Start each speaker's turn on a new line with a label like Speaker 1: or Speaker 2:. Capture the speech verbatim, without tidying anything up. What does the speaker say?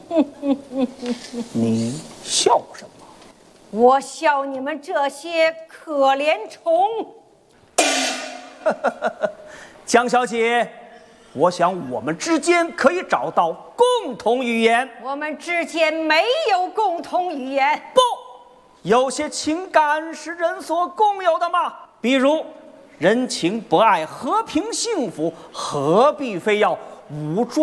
Speaker 1: 你笑什么？
Speaker 2: 我笑你们这些可怜虫。
Speaker 1: 江小姐，我想我们之间可以找到共同语言。
Speaker 2: 我们之间没有共同语言。
Speaker 1: 不，有些情感是人所共有的嘛，比如人情博爱、和平幸福，何必非要武装